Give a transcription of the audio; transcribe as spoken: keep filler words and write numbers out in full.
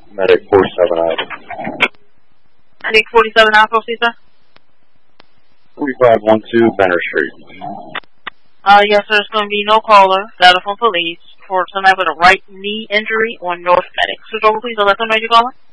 Medic forty-seven Alpha. Medic forty-seven Alpha, please, sir. forty-five one two Benner Street. Uh, yes, sir, there's going to be no caller. Data from police for somebody with a right knee injury on North Medic. Switch over, please, and let them know you're calling.